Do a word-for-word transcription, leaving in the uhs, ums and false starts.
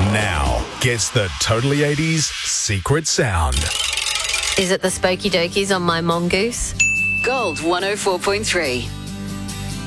now gets the Totally eighties secret sound. Is it the Spooky Dokies on My Mongoose? Gold one oh four point three.